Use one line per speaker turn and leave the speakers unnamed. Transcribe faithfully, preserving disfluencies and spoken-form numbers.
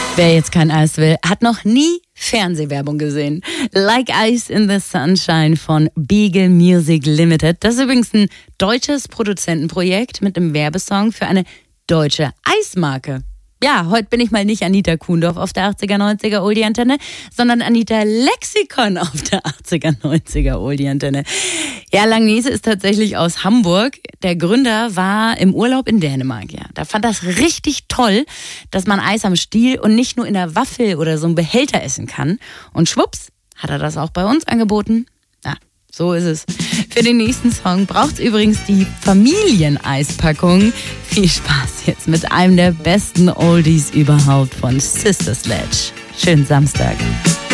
Wer jetzt kein Eis will, hat noch nie Fernsehwerbung gesehen. Like Ice in the Sunshine von Beagle Music Limited. Das ist übrigens ein deutsches Produzentenprojekt mit einem Werbesong für eine deutsche Eismarke. Ja, heute bin ich mal nicht Anita Kuhndorf auf der achtziger neunziger Oldie-Antenne, sondern Anita Lexikon auf der achtziger neunziger Oldie-Antenne. Ja, Langnese ist tatsächlich aus Hamburg. Der Gründer war im Urlaub in Dänemark. Ja, da fand das richtig toll, dass man Eis am Stiel und nicht nur in der Waffel oder so einem Behälter essen kann. Und schwupps, hat er das auch bei uns angeboten. Ja, so ist es. Für den nächsten Song braucht es übrigens die Familieneispackung. Viel Spaß jetzt mit einem der besten Oldies überhaupt von Sister Sledge. Schönen Samstag.